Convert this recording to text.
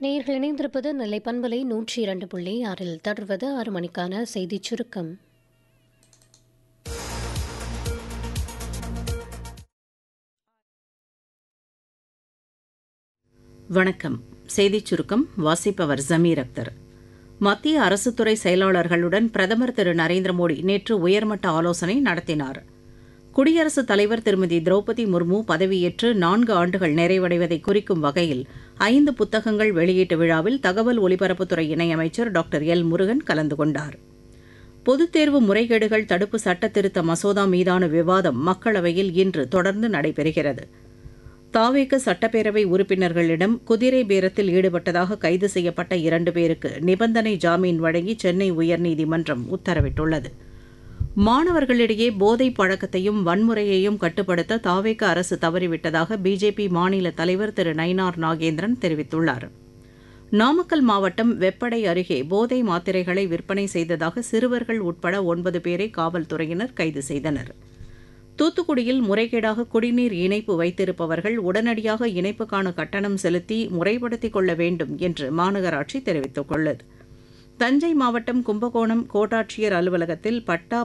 நேயர்கள் இணைந்திருப்பது நெல்லை பண்பலை 102.6 தொடர்வது 6 மணிக்கான செய்திச் சுருக்கம். வணக்கம். செய்திச் சுருக்கம் வாசிப்பவர் ஜமீர் அக்தர். மத்திய அரசுத்துறை செயலாளர்களுடன் பிரதமர் திரு நரேந்திர மோடி நேற்று உயர்மட்ட ஆலோசனை நடத்தினார். குடியரசுத் தலைவர் திருமதி திரௌபதி முர்மு பதவியேற்று 4 ஆண்டுகள் நிறைவடைவதை குறிக்கும் வகையில் 5 புத்தகங்கள் வெளியீட்டு விழாவில் தகவல் ஒலிபரப்புத்துறை இணையமைச்சர் டாக்டர் எல் முருகன் கலந்து கொண்டார். பொதுத் தேர்வு முறைகேடுகள் தடுப்பு சட்டத்திருத்த மசோதா மீதான விவாதம் மக்களவையில் இன்று தொடர்ந்து நடைபெறுகிறது. தாவேக சட்டப்பேரவை உறுப்பினர்களிடம் குதிரை பேரத்தில் ஈடுபட்டதாக கைது செய்யப்பட்ட 2 பேருக்கு நிபந்தனை ஜாமீன் வழங்கி சென்னை உயர்நீதிமன்றம் உத்தரவிட்டுள்ளது. மாணவர்களிடையே போதைப் பழக்கத்தையும் வன்முறையையும் கட்டுப்படுத்த தாவேக அரசு தவறிவிட்டதாக பிஜேபி மாநில தலைவர் திரு நயினார் நாகேந்திரன் தெரிவித்துள்ளார். நாமக்கல் மாவட்டம் வெப்படை அருகே போதை மாத்திரைகளை விற்பனை செய்ததாக சிறுவர்கள் உட்பட 9 பேரை காவல்துறையினர் கைது செய்தனர். தூத்துக்குடியில் முறைகேடாக குடிநீர் இணைப்பு வைத்திருப்பவர்கள் உடனடியாக இணைப்புக்கான கட்டணம் செலுத்தி முறைப்படுத்திக் கொள்ள வேண்டும் என்று மாநகராட்சி தெரிவித்துள்ளது. தஞ்சை மாவட்டம் கும்பகோணம் கோட்டாட்சியர் அலுவலகத்தில் பட்டா